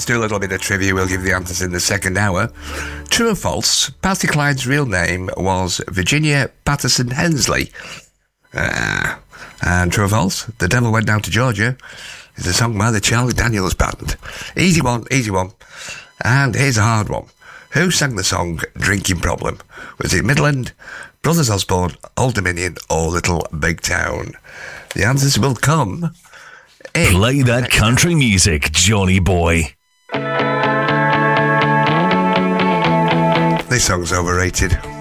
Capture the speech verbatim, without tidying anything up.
do a little bit of trivia. We'll give the answers in the second hour. True or false, Patsy Cline's real name was Virginia Patterson Hensley. Uh, and true or false, The Devil Went Down to Georgia is a song by the Charlie Daniels Band. Easy one, easy one. And here's a hard one. Who sang the song Drinking Problem? Was it Midland, Brothers Osborne, Old Dominion, or Little Big Town? The answers will come in. Play that country music, Johnny boy. This song's overrated.